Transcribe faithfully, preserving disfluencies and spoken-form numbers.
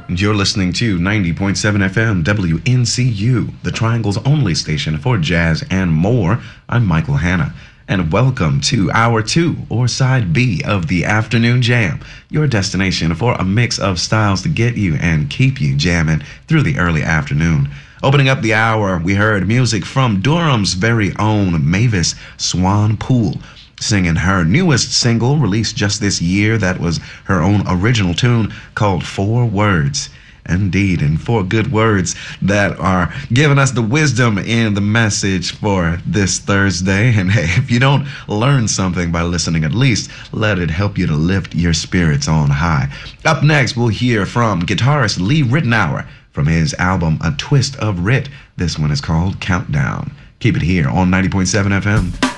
You're listening to ninety point seven F M W N C U, the Triangle's only station for jazz and more. I'm Michael Hanna, and welcome to Hour two, or Side B, of the Afternoon Jam, your destination for a mix of styles to get you and keep you jamming through the early afternoon. Opening up the hour, we heard music from Durham's very own Mavis Swan Poole, singing her newest single released just this year that was her own original tune called Four Words. Indeed, and four good words that are giving us the wisdom and the message for this Thursday. And hey, if you don't learn something by listening, at least let it help you to lift your spirits on high. Up next, we'll hear from guitarist Lee Ritenour from his album A Twist of Rit. This one is called Countdown. Keep it here on ninety point seven F M.